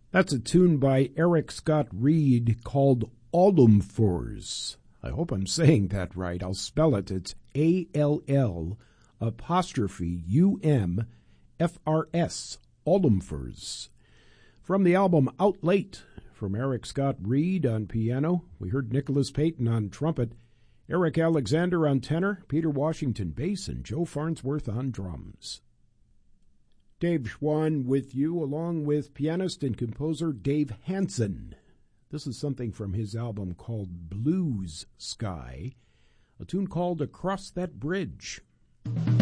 That's a tune by Eric Scott Reed called Allumfors. I hope I'm saying that right. I'll spell it. It's ALL''UMFRS, Allumfors. From the album Out Late, from Eric Scott Reed on piano, we heard Nicholas Payton on trumpet, Eric Alexander on tenor, Peter Washington bass, and Joe Farnsworth on drums. Dave Schwann with you, along with pianist and composer Dave Hansen. This is something from his album called Blues Sky, a tune called Across That Bridge.